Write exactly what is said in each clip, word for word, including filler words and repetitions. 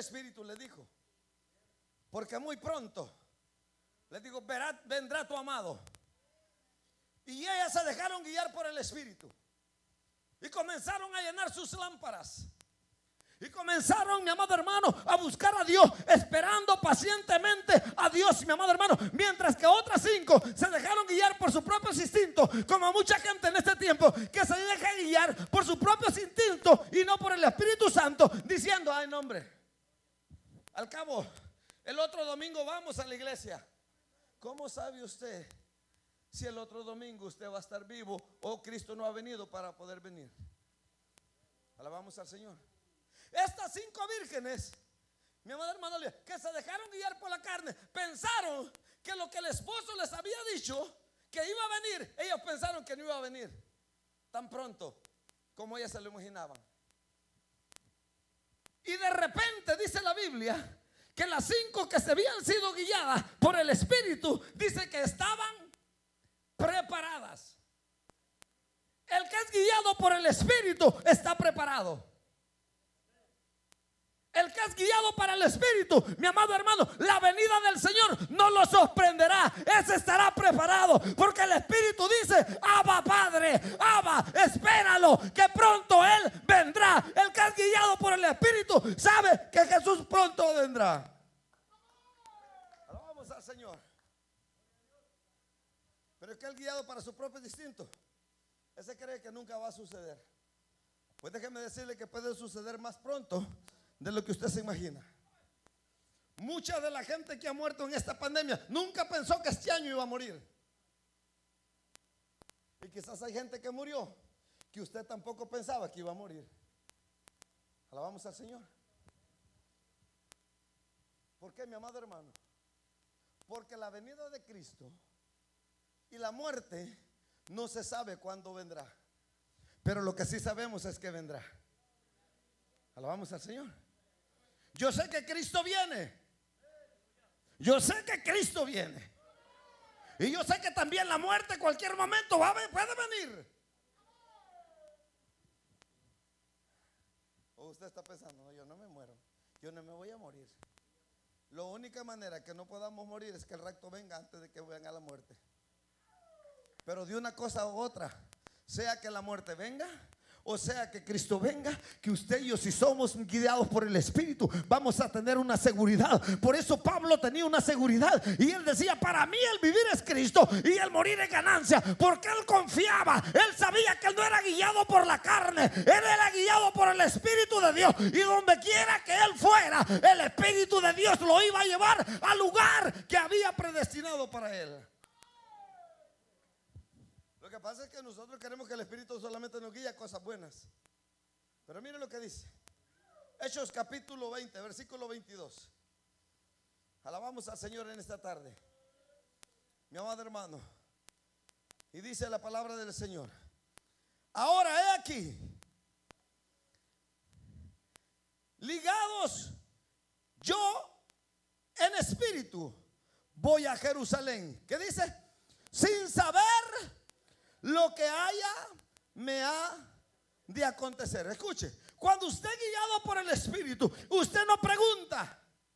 Espíritu, le dijo, porque muy pronto, le digo, verá, vendrá tu amado. Y ellas se dejaron guiar por el Espíritu y comenzaron a llenar sus lámparas. Y comenzaron, mi amado hermano, a buscar a Dios, esperando pacientemente a Dios, mi amado hermano. Mientras que otras cinco se dejaron guiar por sus propios instintos, como mucha gente en este tiempo que se deja guiar por sus propios instintos y no por el Espíritu Santo, diciendo, ay no hombre, al cabo el otro domingo vamos a la iglesia. ¿Cómo sabe usted si el otro domingo usted va a estar vivo o Cristo no ha venido para poder venir? Alabamos al Señor. Estas cinco vírgenes, mi amado hermano, que se dejaron guiar por la carne, pensaron que lo que el esposo les había dicho que iba a venir, ellos pensaron que no iba a venir tan pronto como ellas se lo imaginaban. Y de repente dice la Biblia que las cinco que se habían sido guiadas por el Espíritu, dice que estaban preparadas. El que es guiado por el Espíritu está preparado. El que es guiado para el Espíritu, mi amado hermano, la venida del Señor no lo sorprenderá. Ese estará preparado, porque el Espíritu dice, Abba Padre, Abba, espéralo, que pronto Él vendrá. El que es guiado por el Espíritu sabe que Jesús pronto vendrá. Alabamos al Señor. Pero el que es guiado para su propio instinto, ese cree que nunca va a suceder. Pues déjeme decirle que puede suceder más pronto de lo que usted se imagina. Mucha de la gente que ha muerto en esta pandemia nunca pensó que este año iba a morir. Y quizás hay gente que murió que usted tampoco pensaba que iba a morir. Alabamos al Señor. ¿Por qué, mi amado hermano? Porque la venida de Cristo y la muerte no se sabe cuándo vendrá, pero lo que sí sabemos es que vendrá. Alabamos al Señor. Yo sé que Cristo viene. Yo sé que Cristo viene. Y yo sé que también la muerte en cualquier momento va a, puede venir. O usted está pensando, no, yo no me muero, yo no me voy a morir. La única manera que no podamos morir es que el rapto venga antes de que venga la muerte. Pero de una cosa u otra, sea que la muerte venga, o sea que Cristo venga, que usted y yo, si somos guiados por el Espíritu, vamos a tener una seguridad. Por eso Pablo tenía una seguridad y él decía, para mí el vivir es Cristo y el morir es ganancia. Porque él confiaba, él sabía que él no era guiado por la carne, él era guiado por el Espíritu de Dios. Y donde quiera que él fuera, el Espíritu de Dios lo iba a llevar al lugar que había predestinado para él. Lo que pasa es que nosotros queremos que el Espíritu solamente nos guíe a cosas buenas. Pero mire lo que dice Hechos capítulo veinte, versículo veintidós. Alabamos al Señor en esta tarde, mi amado hermano. Y dice la palabra del Señor: ahora he aquí, ligados yo en espíritu, voy a Jerusalén. ¿Qué dice? Sin saber lo que haya me ha de acontecer. Escuche, cuando usted es guiado por el Espíritu, usted no pregunta.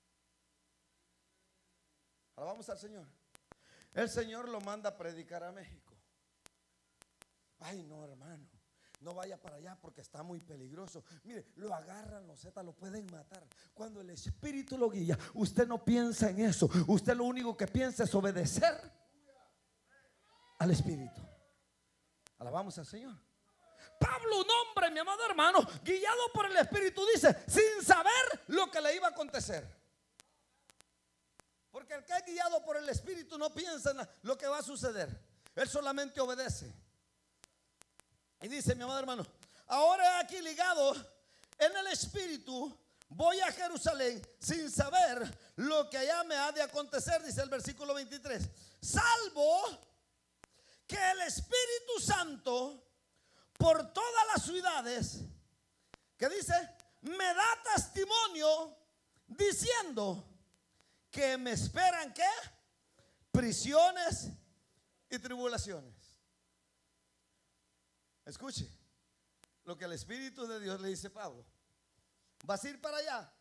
Alabamos al Señor. El Señor lo manda a predicar a México. Ay no, hermano, no vaya para allá porque está muy peligroso. Mire, lo agarran los zetas, lo pueden matar. Cuando el Espíritu lo guía, usted no piensa en eso. Usted lo único que piensa es obedecer al Espíritu. Alabamos al Señor. Pablo, un hombre, mi amado hermano, guiado por el Espíritu, dice, sin saber lo que le iba a acontecer. Porque el que es guiado por el Espíritu no piensa en lo que va a suceder. Él solamente obedece. Y dice, mi amado hermano, ahora aquí ligado en el Espíritu, voy a Jerusalén sin saber lo que allá me ha de acontecer, dice el versículo veintitrés. Salvo que el Espíritu Santo por todas las ciudades, que dice, me da testimonio diciendo que me esperan, ¿qué? Prisiones y tribulaciones. Escuche lo que el Espíritu de Dios le dice a Pablo. ¿Vas a ir para allá?